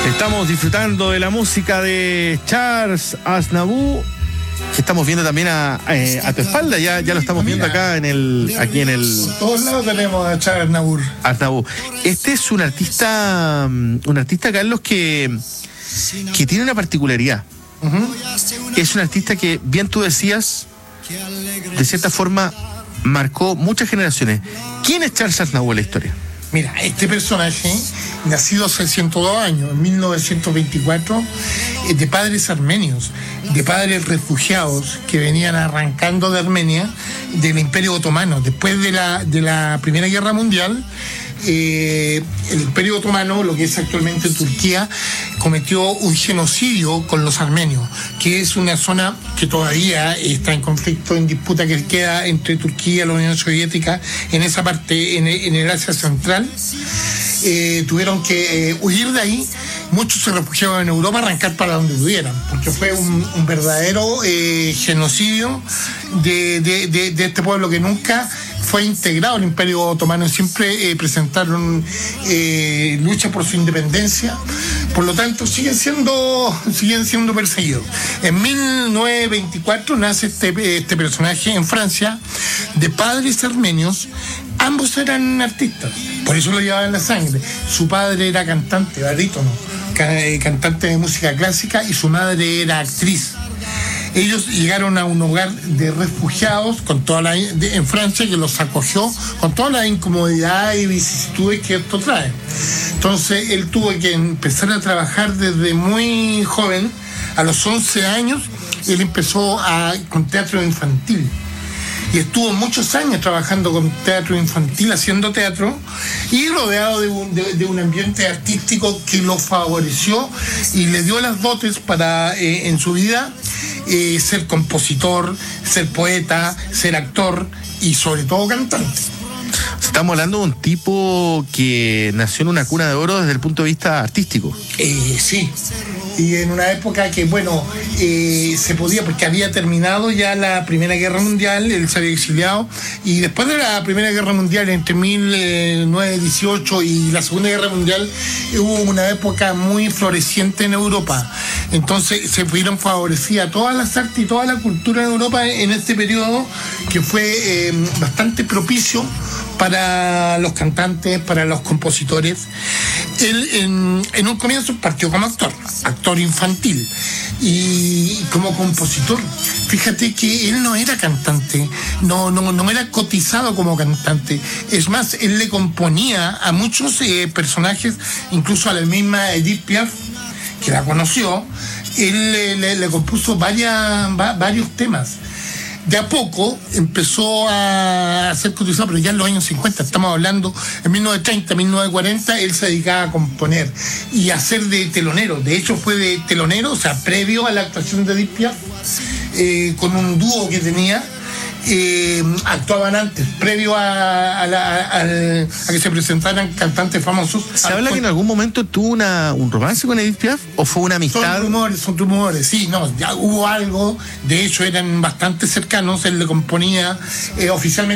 Estamos disfrutando de la música de Charles Aznavour, que estamos viendo también a tu espalda, ya lo estamos viendo acá aquí en el. Por todos lados tenemos a Charles Aznavour. Este es un artista, Carlos, que tiene una particularidad. Uh-huh. Es un artista que, bien tú decías, de cierta forma marcó muchas generaciones. ¿Quién es Charles Aznavour en la historia? Mira, este personaje, nacido hace 102 años, en 1924, de padres armenios, de padres refugiados que venían arrancando de Armenia, del Imperio Otomano. Después de la Primera Guerra Mundial, el Imperio Otomano, lo que es actualmente Turquía, cometió un genocidio con los armenios, que es una zona que todavía está en conflicto, en disputa, que queda entre Turquía y la Unión Soviética, en esa parte, en el Asia Central. Tuvieron que huir de ahí. Muchos se refugiaban en Europa, arrancar para donde pudieran, porque fue un verdadero genocidio de este pueblo que nunca fue integrado al Imperio Otomano. Siempre presentaron lucha por su independencia. Por lo tanto, siguen siendo perseguidos. En 1924 nace este personaje en Francia, de padres armenios. Ambos eran artistas, por eso lo llevaban en la sangre. Su padre era cantante, barítono, cantante de música clásica, y su madre era actriz. Ellos llegaron a un hogar de refugiados en Francia, que los acogió con toda la incomodidad y vicisitudes que esto trae. Entonces él tuvo que empezar a trabajar desde muy joven. A los 11 años él empezó con teatro infantil. Y estuvo muchos años trabajando con teatro infantil, haciendo teatro, y rodeado de un ambiente artístico que lo favoreció y le dio las dotes para en su vida ser compositor, ser poeta, ser actor y sobre todo cantante. Estamos hablando de un tipo que nació en una cuna de oro desde el punto de vista artístico. Sí. Y en una época que, se podía, porque había terminado ya la Primera Guerra Mundial, él se había exiliado, y después de la Primera Guerra Mundial, entre 1918 y la Segunda Guerra Mundial, hubo una época muy floreciente en Europa. Entonces se fueron favorecidas todas las artes y toda la cultura de Europa en este periodo, que fue bastante propicio para los cantantes, para los compositores. Él en un comienzo partió como actor infantil, y como compositor. Fíjate que él no era cantante, no era cotizado como cantante. Es más, él le componía a muchos personajes, incluso a la misma Edith Piaf, que la conoció. Él le compuso varios temas. De a poco empezó a ser cotizado, pero ya en los años 50, estamos hablando en 1930, 1940, él se dedicaba a componer y a ser de telonero. De hecho, fue de telonero, o sea, previo a la actuación de Edith Piaf, con un dúo que tenía. Actuaban antes, previo a que se presentaran cantantes famosos. ¿Se habla que en algún momento tuvo un romance con Edith Piaf o fue una amistad? Son rumores, sí, no, ya hubo algo. De hecho, eran bastante cercanos. Él le componía oficialmente